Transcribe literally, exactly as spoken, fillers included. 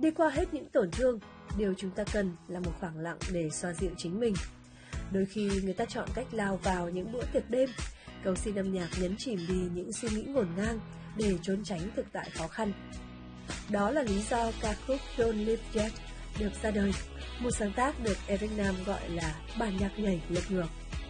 Đi qua hết những tổn thương, điều chúng ta cần là một khoảng lặng để xoa dịu chính mình. Đôi khi người ta chọn cách lao vào những bữa tiệc đêm, cầu xin âm nhạc nhấn chìm đi những suy nghĩ ngổn ngang để trốn tránh thực tại khó khăn. Đó là lý do ca khúc Don't Live Yet được ra đời, một sáng tác được Eric Nam gọi là bản nhạc nhảy lật ngược.